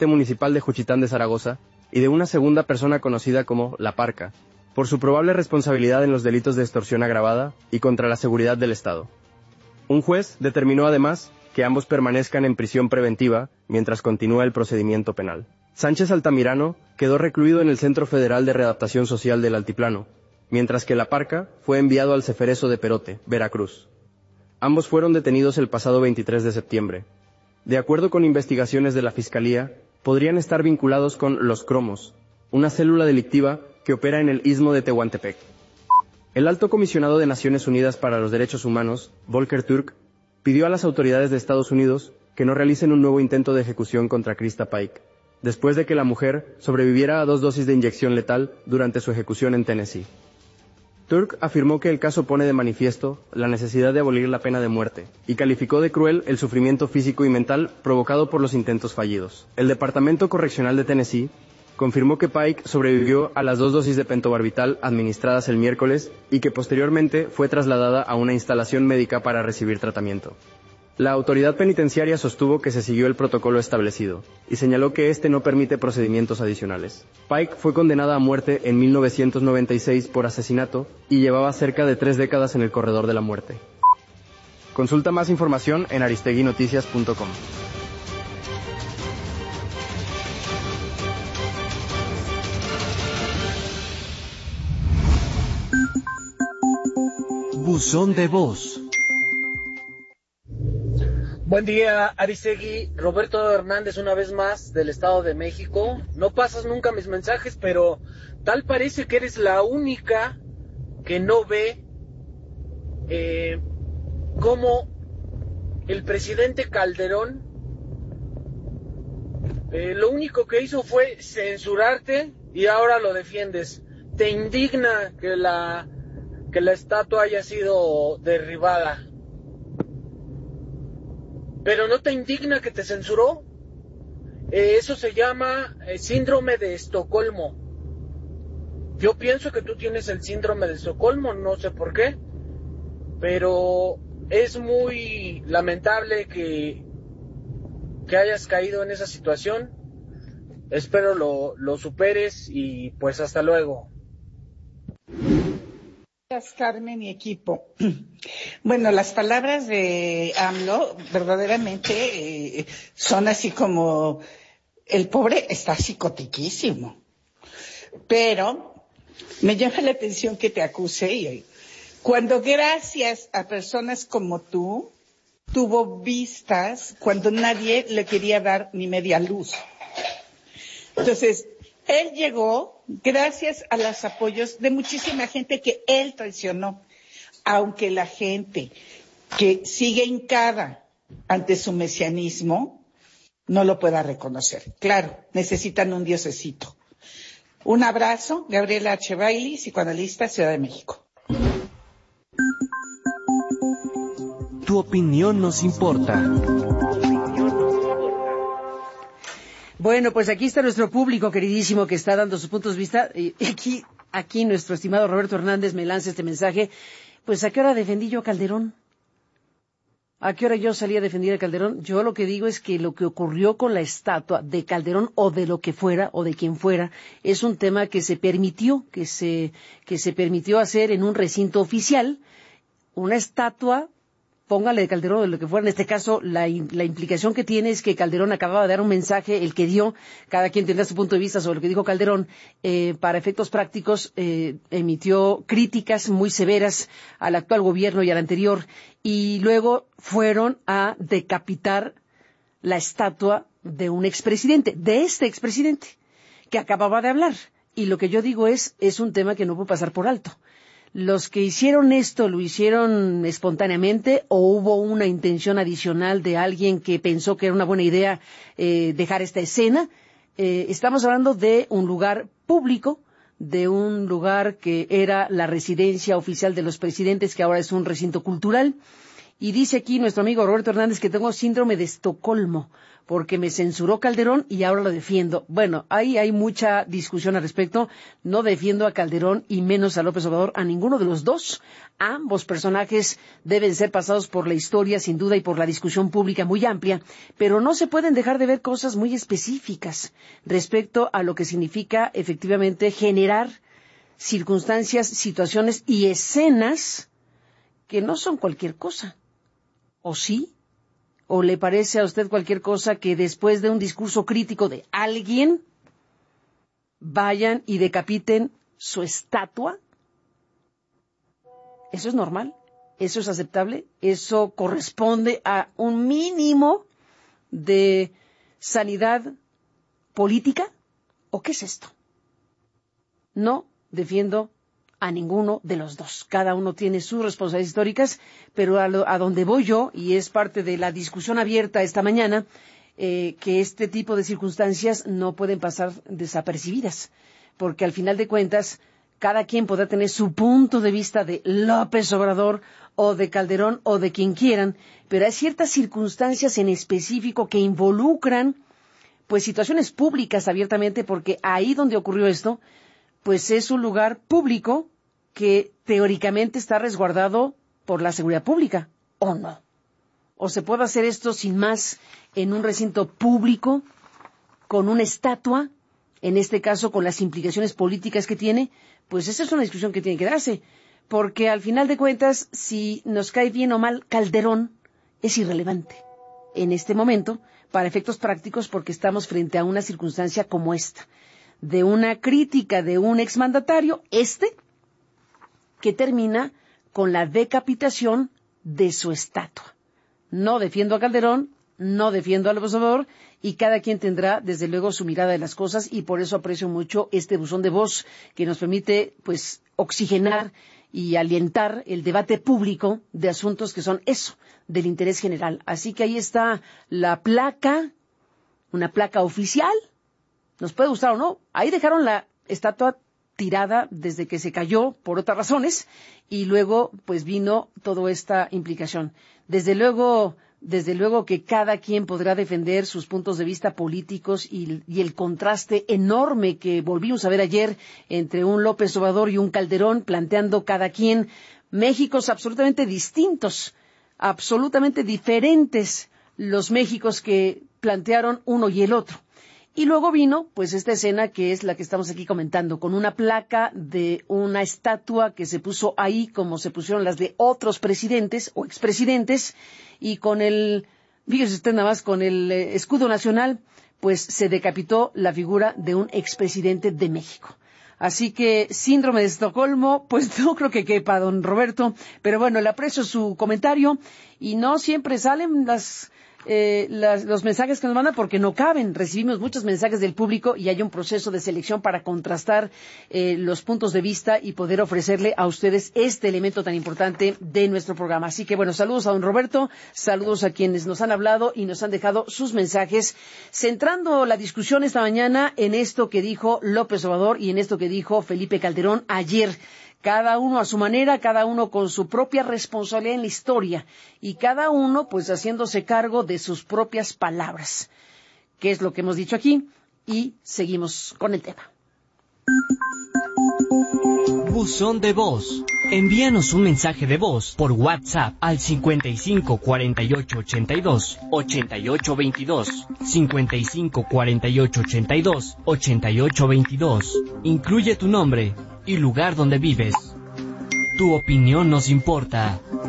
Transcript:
municipal de Juchitán de Zaragoza y de una segunda persona conocida como La Parca, por su probable responsabilidad en los delitos de extorsión agravada y contra la seguridad del Estado. Un juez determinó además que ambos permanezcan en prisión preventiva mientras continúa el procedimiento penal. Sánchez Altamirano quedó recluido en el Centro Federal de Readaptación Social del Altiplano, mientras que La Parca fue enviado al Ceferezo de Perote, Veracruz. Ambos fueron detenidos el pasado 23 de septiembre. De acuerdo con investigaciones de la Fiscalía, podrían estar vinculados con Los Cromos, una célula delictiva que opera en el istmo de Tehuantepec. El Alto Comisionado de Naciones Unidas para los Derechos Humanos, Volker Turk, pidió a las autoridades de Estados Unidos que no realicen un nuevo intento de ejecución contra Krista Paik, después de que la mujer sobreviviera a 2 dosis de inyección letal durante su ejecución en Tennessee. Turk afirmó que el caso pone de manifiesto la necesidad de abolir la pena de muerte y calificó de cruel el sufrimiento físico y mental provocado por los intentos fallidos. El Departamento Correccional de Tennessee confirmó que Paik sobrevivió a las 2 dosis de pentobarbital administradas el miércoles y que posteriormente fue trasladada a una instalación médica para recibir tratamiento. La autoridad penitenciaria sostuvo que se siguió el protocolo establecido y señaló que este no permite procedimientos adicionales. Paik fue condenada a muerte en 1996 por asesinato y llevaba cerca de 3 décadas en el corredor de la muerte. Consulta más información en aristeguinoticias.com. Buzón de voz. Buen día, Aristegui. Roberto Hernández, una vez más, del Estado de México. No pasas nunca mis mensajes, pero tal parece que eres la única que no ve cómo el presidente Calderón lo único que hizo fue censurarte y ahora lo defiendes. ¿Te indigna que la estatua haya sido derribada? ¿Pero no te indigna que te censuró? Eso se llama síndrome de Estocolmo. Yo pienso que tú tienes el síndrome de Estocolmo, no sé por qué, pero es muy lamentable que hayas caído en esa situación. Espero lo superes y pues hasta luego. Carmen y equipo. Bueno, las palabras de AMLO verdaderamente son así como el pobre está psicotiquísimo, pero me llama la atención que te acuse cuando gracias a personas como tú tuvo vistas cuando nadie le quería dar ni media luz. Entonces, él llegó gracias a los apoyos de muchísima gente que él traicionó, aunque la gente que sigue hincada ante su mesianismo no lo pueda reconocer. Claro, necesitan un diosecito. Un abrazo, Gabriela H. Bailey, psicoanalista, Ciudad de México. Tu opinión nos importa. Bueno, pues aquí está nuestro público queridísimo que está dando sus puntos de vista. Aquí nuestro estimado Roberto Hernández me lanza este mensaje. Pues, ¿a qué hora defendí yo a Calderón? ¿A qué hora yo salí a defender a Calderón? Yo lo que digo es que lo que ocurrió con la estatua de Calderón o de lo que fuera o de quien fuera es un tema que se permitió, que se permitió hacer en un recinto oficial, una estatua. Póngale de Calderón o de lo que fuera. En este caso, la implicación que tiene es que Calderón acababa de dar un mensaje, el que dio, cada quien tendrá su punto de vista sobre lo que dijo Calderón, para efectos prácticos, emitió críticas muy severas al actual gobierno y al anterior, y luego fueron a decapitar la estatua de un expresidente, de este expresidente, que acababa de hablar. Y lo que yo digo es un tema que no puedo pasar por alto. Los que hicieron esto, ¿lo hicieron espontáneamente o hubo una intención adicional de alguien que pensó que era una buena idea dejar esta escena? Estamos hablando de un lugar público, de un lugar que era la residencia oficial de los presidentes, que ahora es un recinto cultural. Y dice aquí nuestro amigo Roberto Hernández que tengo síndrome de Estocolmo, porque me censuró Calderón y ahora lo defiendo. Bueno, ahí hay mucha discusión al respecto. No defiendo a Calderón y menos a López Obrador, a ninguno de los dos. Ambos personajes deben ser pasados por la historia, sin duda, y por la discusión pública muy amplia, pero no se pueden dejar de ver cosas muy específicas respecto a lo que significa efectivamente generar circunstancias, situaciones y escenas que no son cualquier cosa. ¿O sí? ¿O le parece a usted cualquier cosa que después de un discurso crítico de alguien vayan y decapiten su estatua? ¿Eso es normal? ¿Eso es aceptable? ¿Eso corresponde a un mínimo de sanidad política? ¿O qué es esto? No defiendo a ninguno de los dos. Cada uno tiene sus responsabilidades históricas, pero a donde voy yo, y es parte de la discusión abierta esta mañana, que este tipo de circunstancias no pueden pasar desapercibidas, porque al final de cuentas, cada quien podrá tener su punto de vista de López Obrador, o de Calderón, o de quien quieran, pero hay ciertas circunstancias en específico que involucran, pues, situaciones públicas abiertamente, porque ahí donde ocurrió esto, pues es un lugar público que teóricamente está resguardado por la seguridad pública, ¿o no? ¿O se puede hacer esto sin más en un recinto público, con una estatua, en este caso con las implicaciones políticas que tiene? Pues esa es una discusión que tiene que darse, porque al final de cuentas, si nos cae bien o mal Calderón, es irrelevante en este momento, para efectos prácticos, porque estamos frente a una circunstancia como esta, de una crítica de un exmandatario, que termina con la decapitación de su estatua. No defiendo a Calderón, no defiendo a López Obrador, y cada quien tendrá, desde luego, su mirada de las cosas, y por eso aprecio mucho este buzón de voz que nos permite, pues, oxigenar y alientar el debate público de asuntos que son eso, del interés general. Así que ahí está la placa, una placa oficial. Nos puede gustar o no. Ahí dejaron la estatua tirada desde que se cayó por otras razones y luego pues vino toda esta implicación. Desde luego que cada quien podrá defender sus puntos de vista políticos y el contraste enorme que volvimos a ver ayer entre un López Obrador y un Calderón, planteando cada quien Méxicos absolutamente distintos, absolutamente diferentes los Méxicos que plantearon uno y el otro. Y luego vino, pues, esta escena que es la que estamos aquí comentando, con una placa de una estatua que se puso ahí, como se pusieron las de otros presidentes o expresidentes, y con fíjese usted nada más, con el escudo nacional, pues se decapitó la figura de un expresidente de México. Así que, síndrome de Estocolmo, pues no creo que quepa, don Roberto, pero bueno, le aprecio su comentario, y no siempre salen los mensajes que nos mandan porque no caben. Recibimos muchos mensajes del público y hay un proceso de selección para contrastar los puntos de vista y poder ofrecerle a ustedes este elemento tan importante de nuestro programa. Así que bueno, saludos a don Roberto, saludos a quienes nos han hablado y nos han dejado sus mensajes, centrando la discusión esta mañana en esto que dijo López Obrador y en esto que dijo Felipe Calderón ayer. Cada uno a su manera, cada uno con su propia responsabilidad en la historia y cada uno pues haciéndose cargo de sus propias palabras, que es lo que hemos dicho aquí, y seguimos con el tema. Buzón de voz. Envíanos un mensaje de voz por WhatsApp al 55 48 82 88 22, 55 48 82 88 22. Incluye tu nombre y lugar donde vives. Tu opinión nos importa.